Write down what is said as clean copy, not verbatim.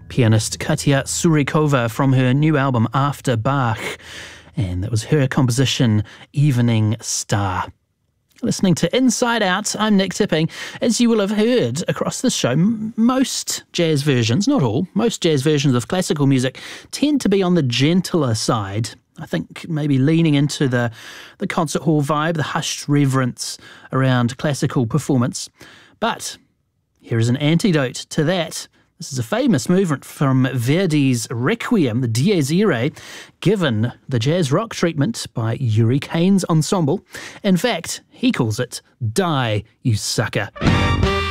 Pianist Katia Surikova from her new album After Bach, and that was her composition Evening Star. Listening to Inside Out, I'm Nick Tipping. As you will have heard across this show, most jazz versions, not all, most jazz versions of classical music tend to be on the gentler side. I think maybe leaning into the concert hall vibe, the hushed reverence around classical performance. But here is an antidote to that. This is a famous movement from Verdi's Requiem, the Dies Irae, given the jazz rock treatment by Yuri Kane's ensemble. In fact, he calls it Die, You Sucker.